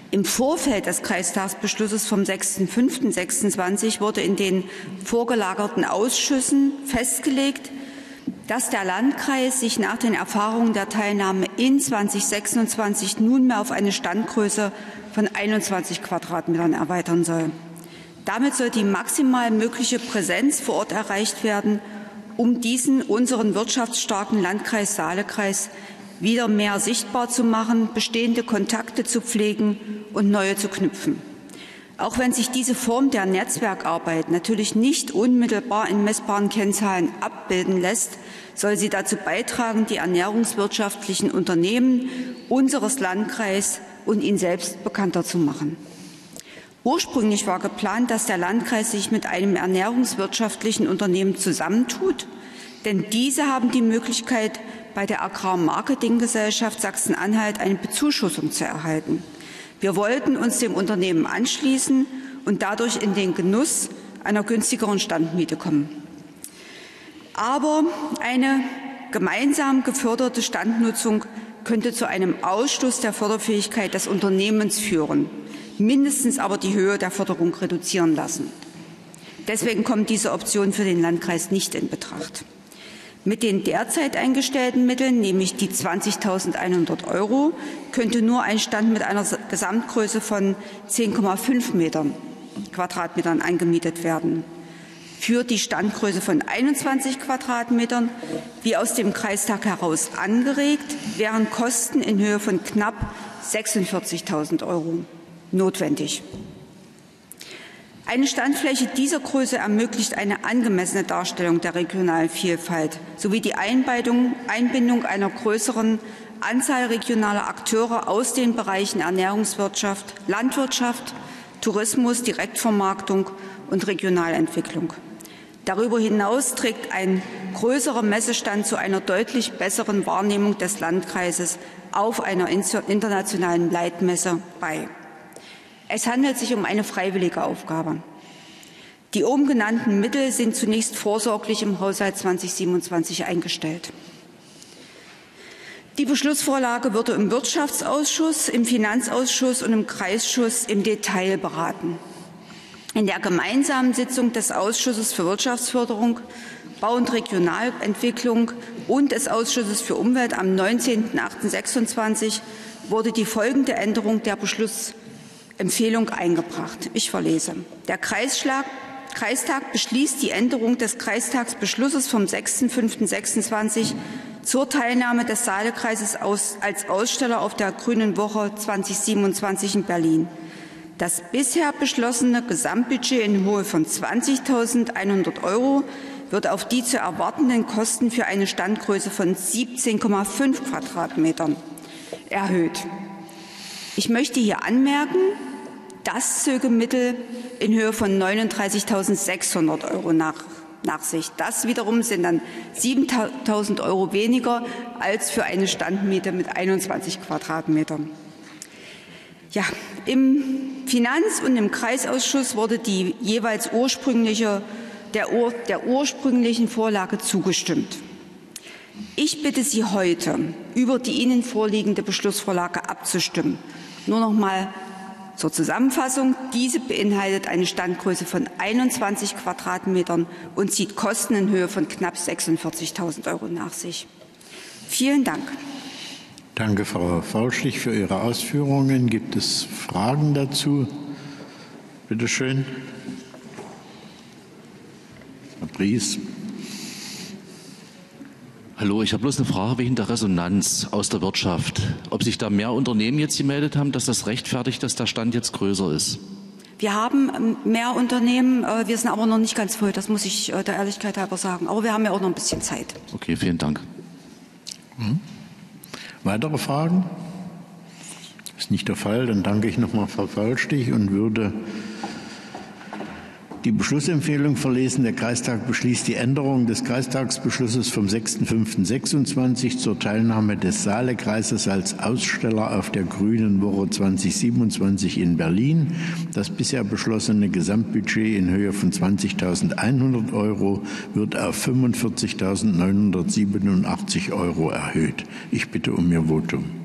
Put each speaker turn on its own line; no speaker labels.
Im Vorfeld des Kreistagsbeschlusses vom 6.5.26 wurde in den vorgelagerten Ausschüssen festgelegt, dass der Landkreis sich nach den Erfahrungen der Teilnahme in 2026 nunmehr auf eine Standgröße von 21 Quadratmetern erweitern soll. Damit soll die maximal mögliche Präsenz vor Ort erreicht werden, um diesen unseren wirtschaftsstarken Landkreis Saalekreis wieder mehr sichtbar zu machen, bestehende Kontakte zu pflegen und neue zu knüpfen. Auch wenn sich diese Form der Netzwerkarbeit natürlich nicht unmittelbar in messbaren Kennzahlen abbilden lässt, soll sie dazu beitragen, die ernährungswirtschaftlichen Unternehmen unseres Landkreises und ihn selbst bekannter zu machen. Ursprünglich war geplant, dass der Landkreis sich mit einem ernährungswirtschaftlichen Unternehmen zusammentut, denn diese haben die Möglichkeit, bei der Agrarmarketinggesellschaft Sachsen-Anhalt eine Bezuschussung zu erhalten. Wir wollten uns dem Unternehmen anschließen und dadurch in den Genuss einer günstigeren Standmiete kommen. Aber eine gemeinsam geförderte Standnutzung könnte zu einem Ausschluss der Förderfähigkeit des Unternehmens führen, mindestens aber die Höhe der Förderung reduzieren lassen. Deswegen kommt diese Option für den Landkreis nicht in Betracht. Mit den derzeit eingestellten Mitteln, nämlich die 20.100 €, könnte nur ein Stand mit einer Gesamtgröße von 10,5 Quadratmetern angemietet werden. Für die Standgröße von 21 Quadratmetern, wie aus dem Kreistag heraus angeregt, wären Kosten in Höhe von knapp 46.000 € notwendig. Eine Standfläche dieser Größe ermöglicht eine angemessene Darstellung der regionalen Vielfalt sowie die Einbindung einer größeren Anzahl regionaler Akteure aus den Bereichen Ernährungswirtschaft, Landwirtschaft, Tourismus, Direktvermarktung und Regionalentwicklung. Darüber hinaus trägt ein größerer Messestand zu einer deutlich besseren Wahrnehmung des Landkreises auf einer internationalen Leitmesse bei. Es handelt sich um eine freiwillige Aufgabe. Die oben genannten Mittel sind zunächst vorsorglich im Haushalt 2027 eingestellt. Die Beschlussvorlage wurde im Wirtschaftsausschuss, im Finanzausschuss und im Kreisschuss im Detail beraten. In der gemeinsamen Sitzung des Ausschusses für Wirtschaftsförderung, Bau- und Regionalentwicklung und des Ausschusses für Umwelt am 19.08.26 wurde die folgende Änderung der Beschlussempfehlung eingebracht. Ich verlese. Der Kreistag beschließt die Änderung des Kreistagsbeschlusses vom 6.5.26 zur Teilnahme des Saalekreises als Aussteller auf der Grünen Woche 2027 in Berlin. Das bisher beschlossene Gesamtbudget in Höhe von 20.100 € wird auf die zu erwartenden Kosten für eine Standgröße von 17,5 Quadratmetern erhöht. Ich möchte hier anmerken, das zöge Mittel in Höhe von 39.600 € nach sich. Das wiederum sind dann 7.000 € weniger als für eine Standmiete mit 21 Quadratmetern. Ja, im Finanz- und im Kreisausschuss wurde die jeweils der ursprünglichen Vorlage zugestimmt. Ich bitte Sie heute, über die Ihnen vorliegende Beschlussvorlage abzustimmen. Nur noch mal zur Zusammenfassung. Diese beinhaltet eine Standgröße von 21 Quadratmetern und zieht Kosten in Höhe von knapp 46.000 € nach sich. Vielen Dank.
Danke, Frau Faulstich, für Ihre Ausführungen. Gibt es Fragen dazu? Bitte schön. Herr Bries.
Hallo, ich habe bloß eine Frage wegen der Resonanz aus der Wirtschaft. Ob sich da mehr Unternehmen jetzt gemeldet haben, dass das rechtfertigt, dass der Stand jetzt größer ist?
Wir haben mehr Unternehmen, wir sind aber noch nicht ganz voll, das muss ich der Ehrlichkeit halber sagen. Aber wir haben ja auch noch ein bisschen Zeit.
Okay, vielen Dank.
Weitere Fragen? Das ist nicht der Fall. Dann danke ich nochmal Frau Faulstich und würde die Beschlussempfehlung verlesen. Der Kreistag beschließt die Änderung des Kreistagsbeschlusses vom 6.5.26 zur Teilnahme des Saalekreises als Aussteller auf der Grünen Woche 2027 in Berlin. Das bisher beschlossene Gesamtbudget in Höhe von 20.100 € wird auf 45.987 € erhöht. Ich bitte um Ihr Votum.